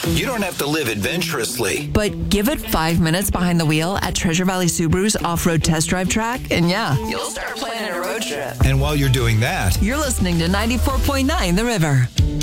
You don't have to live adventurously. But give it 5 minutes behind the wheel at Treasure Valley Subaru's off-road test drive track, and yeah, you'll start planning a road trip. And while you're doing that, You're listening to 94.9 The River.